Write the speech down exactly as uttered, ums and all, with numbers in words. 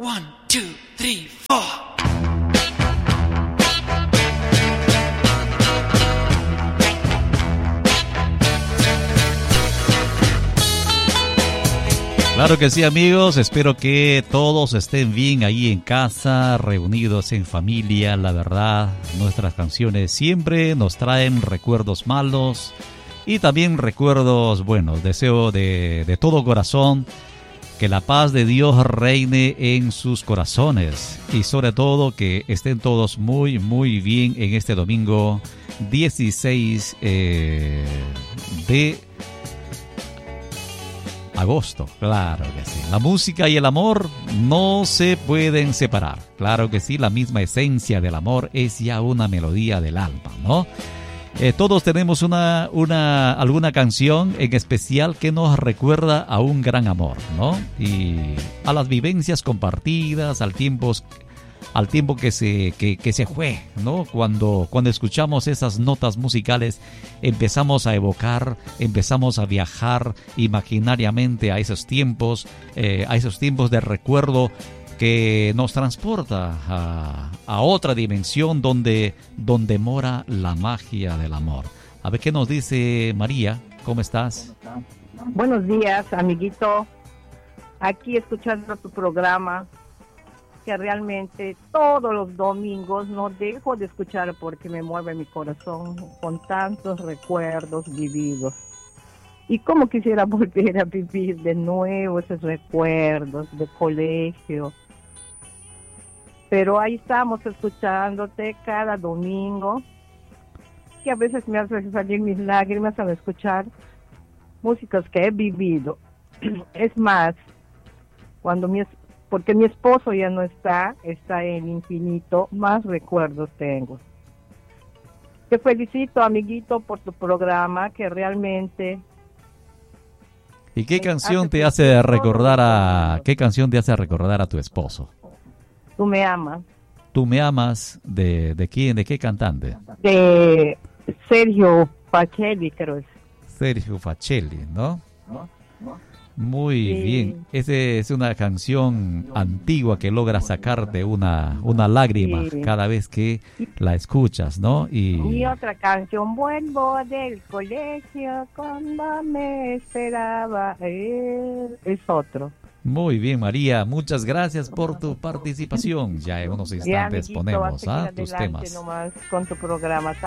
One, two, three, four. Claro que sí, amigos, espero que todos estén bien ahí en casa, reunidos en familia. La verdad, nuestras canciones siempre nos traen recuerdos malos y también recuerdos buenos. Deseo de, de todo corazón que la paz de Dios reine en sus corazones y sobre todo que estén todos muy, muy bien en este domingo dieciséis eh, de agosto. Claro que sí. La música y el amor no se pueden separar. Claro que sí, la misma esencia del amor es ya una melodía del alma, ¿no? Eh, todos tenemos una, una, alguna canción en especial que nos recuerda a un gran amor, ¿no? Y a las vivencias compartidas, al tiempo, al tiempo que se, que, que se fue, ¿no? Cuando, cuando escuchamos esas notas musicales, empezamos a evocar, empezamos a viajar imaginariamente a esos tiempos, eh, a esos tiempos de recuerdo que nos transporta a, a otra dimensión donde, donde mora la magia del amor. A ver qué nos dice María. ¿Cómo estás? Buenos días, amiguito. Aquí escuchando tu programa, que realmente todos los domingos no dejo de escuchar porque me mueve mi corazón con tantos recuerdos vividos. Y como quisiera volver a vivir de nuevo esos recuerdos de colegio. Pero ahí estamos escuchándote cada domingo, que a veces me hace salir mis lágrimas al escuchar músicas que he vivido. Es más, cuando mi, porque mi esposo ya no está, está en infinito, más recuerdos tengo. Te felicito, amiguito, por tu programa, que realmente... ¿Y qué canción te hace recordar a qué canción te hace recordar a tu esposo? Tú me amas. ¿Tú me amas? ¿De, de quién? ¿De qué cantante? De Sergio Facelli, creo es. Sergio Facelli, ¿no? Muy Sí. bien. Esa es una canción antigua que logra sacarte una, una lágrima Sí. cada vez que la escuchas, ¿no? Y, Y otra canción, vuelvo del colegio cuando me esperaba él. Es otro. muy bien, María. Muchas gracias por tu participación. Ya en unos Ya, instantes amiguito, ponemos hasta ¿ah? aquí tus adelante temas. nomás con tu programa.